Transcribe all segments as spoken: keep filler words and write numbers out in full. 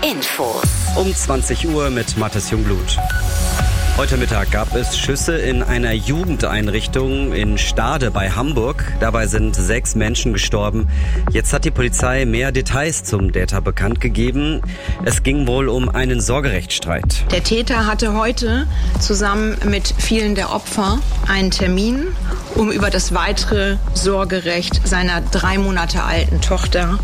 Infos. Um zwanzig Uhr mit Mathis Jungblut. Heute Mittag gab es Schüsse in einer Jugendeinrichtung in Stade bei Hamburg. Dabei sind sechs Menschen gestorben. Jetzt hat die Polizei mehr Details zum Täter bekannt gegeben. Es ging wohl um einen Sorgerechtsstreit. Der Täter hatte heute zusammen mit vielen der Opfer einen Termin, um über das weitere Sorgerecht seiner drei Monate alten Tochter.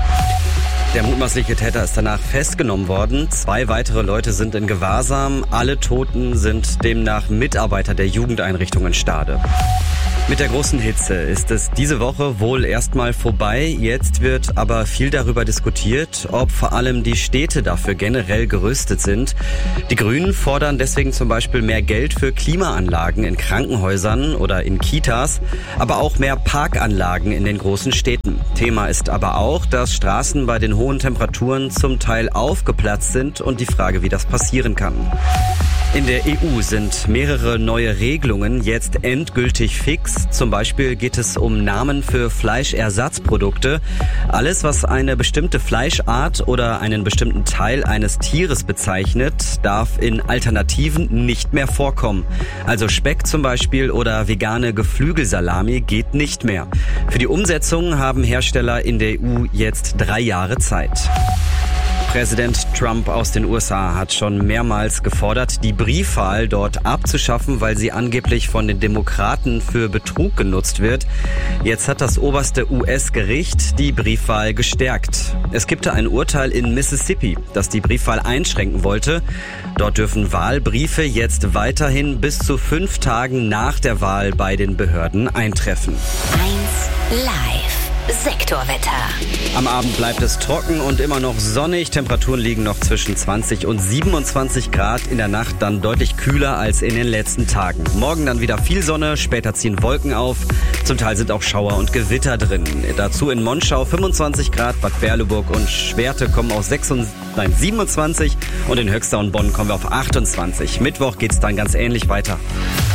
Der mutmaßliche Täter ist danach festgenommen worden. Zwei weitere Leute sind in Gewahrsam. Alle Toten sind demnach Mitarbeiter der Jugendeinrichtung in Stade. Mit der großen Hitze ist es diese Woche wohl erstmal vorbei. Jetzt wird aber viel darüber diskutiert, ob vor allem die Städte dafür generell gerüstet sind. Die Grünen fordern deswegen zum Beispiel mehr Geld für Klimaanlagen in Krankenhäusern oder in Kitas, aber auch mehr Parkanlagen in den großen Städten. Thema ist aber auch, dass Straßen bei den hohen Temperaturen zum Teil aufgeplatzt sind und die Frage, wie das passieren kann. In der E U sind mehrere neue Regelungen jetzt endgültig fix. Zum Beispiel geht es um Namen für Fleischersatzprodukte. Alles, was eine bestimmte Fleischart oder einen bestimmten Teil eines Tieres bezeichnet, darf in Alternativen nicht mehr vorkommen. Also Speck zum Beispiel oder vegane Geflügelsalami geht nicht mehr. Für die Umsetzung haben Hersteller in der E U jetzt drei Jahre Zeit. Präsident Trump aus den U S A hat schon mehrmals gefordert, die Briefwahl dort abzuschaffen, weil sie angeblich von den Demokraten für Betrug genutzt wird. Jetzt hat das oberste U S-Gericht die Briefwahl gestärkt. Es gibt ein Urteil in Mississippi, das die Briefwahl einschränken wollte. Dort dürfen Wahlbriefe jetzt weiterhin bis zu fünf Tagen nach der Wahl bei den Behörden eintreffen. eins live. Sektorwetter. Am Abend bleibt es trocken und immer noch sonnig. Temperaturen liegen noch zwischen zwanzig und siebenundzwanzig Grad. In der Nacht dann deutlich kühler als in den letzten Tagen. Morgen dann wieder viel Sonne, später ziehen Wolken auf. Zum Teil sind auch Schauer und Gewitter drin. Dazu in Monschau fünfundzwanzig Grad, Bad Berleburg und Schwerte kommen auf sechsundzwanzig, nein, siebenundzwanzig und in Höxter und Bonn kommen wir auf achtundzwanzig. Mittwoch geht's dann ganz ähnlich weiter.